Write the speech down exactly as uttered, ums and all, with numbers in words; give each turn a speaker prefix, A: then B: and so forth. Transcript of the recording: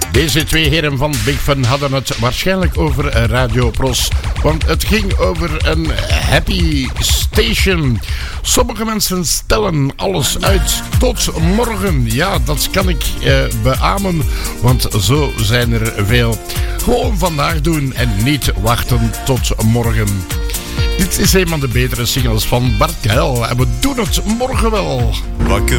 A: Deze twee heren van Big Fun hadden het waarschijnlijk over Radio Pros. Want het ging over een happy station. Sommige mensen stellen alles uit tot morgen. Ja, dat kan ik eh, beamen. Want zo zijn er veel. Gewoon vandaag doen en niet wachten tot morgen. Dit is een van de betere singles van Bart Kuil. En we doen het morgen wel.
B: Wakker